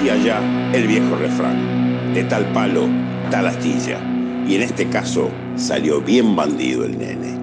decía ya el viejo refrán: de tal palo, tal astilla. Y en este caso salió bien bandido el nene.